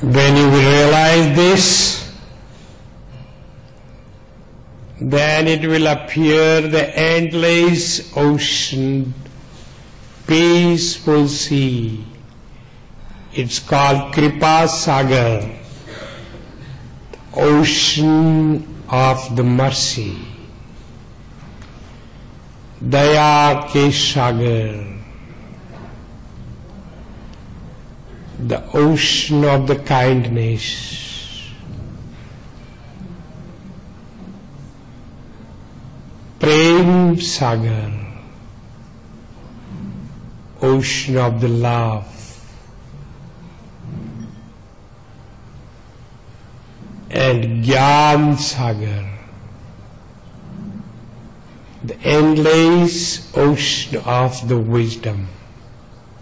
When you will realize this, then it will appear the endless ocean, peaceful sea. It's called Kripa Sagar, the ocean of the mercy. Daya ke Sagar, the ocean of the kindness. Prem Sagar, ocean of the love. And Gyan Sagar, the endless ocean of the wisdom.